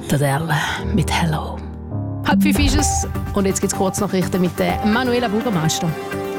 Adele mit «Hello». 4:30 ist es und jetzt gibt es Kurznachrichten mit der Manuela Bürgermeister.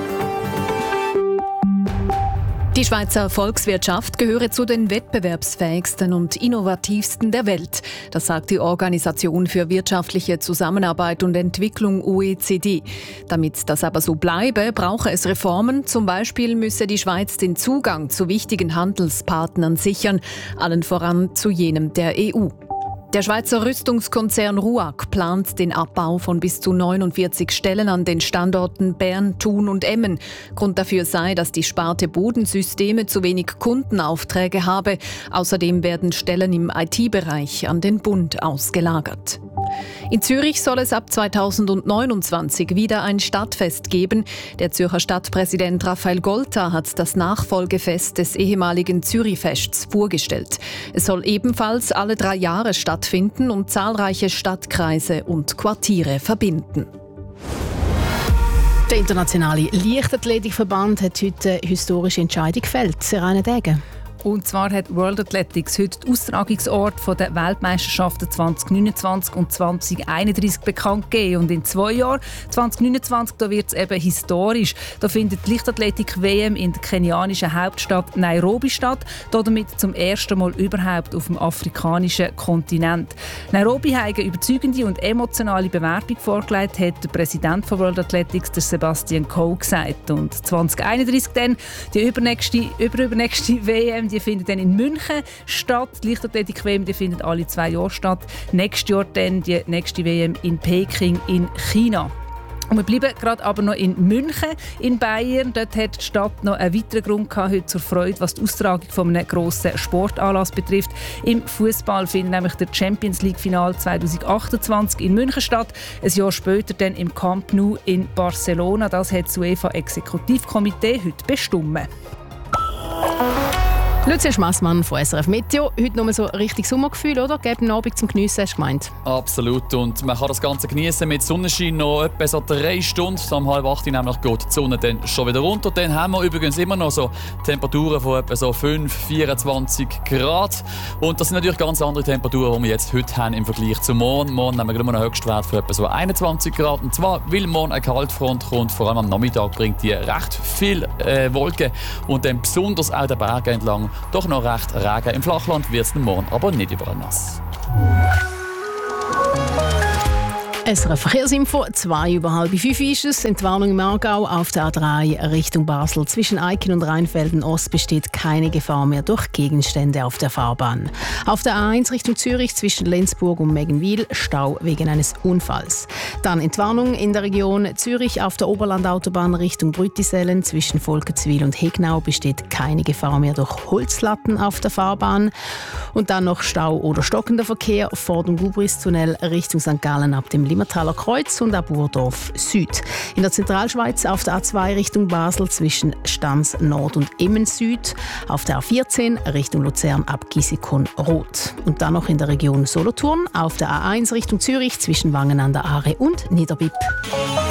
Die Schweizer Volkswirtschaft gehöre zu den wettbewerbsfähigsten und innovativsten der Welt. Das sagt die Organisation für wirtschaftliche Zusammenarbeit und Entwicklung OECD. Damit das aber so bleibe, brauche es Reformen. Zum Beispiel müsse die Schweiz den Zugang zu wichtigen Handelspartnern sichern, allen voran zu jenem der EU. Der Schweizer Rüstungskonzern RUAG plant den Abbau von bis zu 49 Stellen an den Standorten Bern, Thun und Emmen. Grund dafür sei, dass die Sparte Bodensysteme zu wenig Kundenaufträge habe. Außerdem werden Stellen im IT-Bereich an den Bund ausgelagert. In Zürich soll es ab 2029 wieder ein Stadtfest geben. Der Zürcher Stadtpräsident Raphael Golta hat das Nachfolgefest des ehemaligen Zürichfests vorgestellt. Es soll ebenfalls alle 3 Jahre stattfinden und zahlreiche Stadtkreise und Quartiere verbinden. Der internationale Leichtathletikverband hat heute eine historische Entscheidung gefällt. Serena Degen. Und zwar hat World Athletics heute den Austragungsort der Weltmeisterschaften 2029 und 2031 bekannt gegeben. Und in 2 Jahren, 2029, da wird es eben historisch. Da findet die Leichtathletik-WM in der kenianischen Hauptstadt Nairobi statt. Damit zum ersten Mal überhaupt auf dem afrikanischen Kontinent. Nairobi hat eine überzeugende und emotionale Bewerbung vorgelegt, hat der Präsident von World Athletics, der Sebastian Coe, gesagt. Und 2031 dann, die übernächste WM, die findet dann in München statt. Die Leichtathletik-WM, die findet alle 2 Jahre statt. Nächstes Jahr dann die nächste WM in Peking in China. Und wir bleiben gerade aber noch in München in Bayern. Dort hat die Stadt noch einen weiteren Grund gehabt, heute zur Freude, was die Austragung von einem grossen Sportanlass betrifft. Im Fußball findet nämlich der Champions League Final 2028 in München statt. Ein Jahr später dann im Camp Nou in Barcelona. Das hat das UEFA-Exekutivkomitee heute bestimmt. Lucia Schmassmann von SRF Meteo. Heute nur so richtig Sommergefühl, oder? Geben Abend zum Geniessen, hast du gemeint? Absolut. Und man kann das Ganze genießen mit Sonnenschein noch etwa so 3 Stunden. Um 7:30 nämlich geht die Sonne dann schon wieder runter. Dann haben wir übrigens immer noch so Temperaturen von etwa so 24 Grad. Und das sind natürlich ganz andere Temperaturen, die wir jetzt heute haben im Vergleich zu morgen. Morgen haben wir immer noch einen Höchstwert von etwa so 21 Grad. Und zwar, weil morgen eine Kaltfront kommt, vor allem am Nachmittag bringt die recht viel Wolken. Und dann besonders auch den Bergen entlang doch noch recht Regen. Im Flachland wird es morgen aber nicht überall nass. SRF Verkehrsinfo, 4:05 ist es. Entwarnung im Aargau auf der A3 Richtung Basel. Zwischen Eiken und Rheinfelden Ost besteht keine Gefahr mehr durch Gegenstände auf der Fahrbahn. Auf der A1 Richtung Zürich zwischen Lenzburg und Meggenwil Stau wegen eines Unfalls. Dann Entwarnung in der Region Zürich auf der Oberlandautobahn Richtung Brüttisellen. Zwischen Volkenswil und Hegnau besteht keine Gefahr mehr durch Holzlatten auf der Fahrbahn. Und dann noch Stau oder stockender Verkehr vor dem Gubristunnel Richtung St. Gallen ab dem Limmertaler Kreuz und ab Burdorf Süd. In der Zentralschweiz auf der A2 Richtung Basel zwischen Stans Nord und Emmen Süd. Auf der A14 Richtung Luzern ab Gisikon Rot. Und dann noch in der Region Solothurn auf der A1 Richtung Zürich zwischen Wangen an der Aare und Niederbipp.